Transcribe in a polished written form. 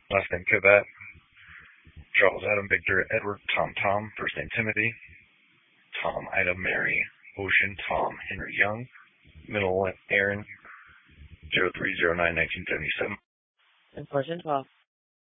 Last name Kovat. Charles Adam Victor Edward Tom Tom. First name Timothy. Tom Ida Mary Ocean Tom Henry Young. Middle Aaron 0309-1977. Enforcement 12.